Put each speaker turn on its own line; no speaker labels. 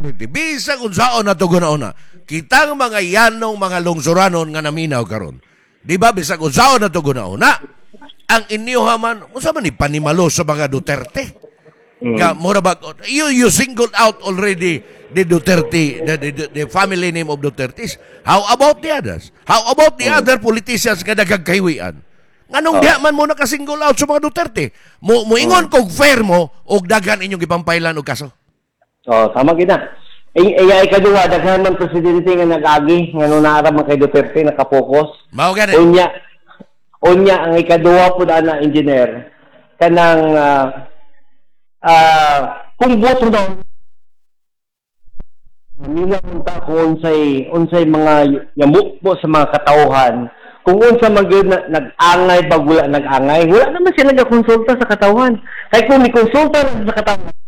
Bisag unsaon na to guna-una. Kitang mga yanong mga lungsuranon nga naminaw karon. Di ba bisag unsaon na to guna-una? Ang inyo man, unsa man ni panimalo sa mga Duterte? Nga mura ba you singled out already the Duterte, the family name of Dutertes. How about the others? How about the other politicians nga nagkakahiwian? Nganong diha man mo nakasingle out sa mga Duterte? Muingon kog fair mo og daghan inyong ipampailan og kaso.
Tama gina. Ay kaduwa daghan man presidente nga nag-agi nga nung naara man kay Duterte nakapokus.
Mao gani.
Unya ang ikaduwa pud ana engineer kanang kung boto daw nila punta kung unsay mga yamuk po sa mga katauhan kung unsa man gyud nag-angay bagula nag-angay wala naman sila nagakonsulta sa katauhan kay kung ni konsulta sa katauhan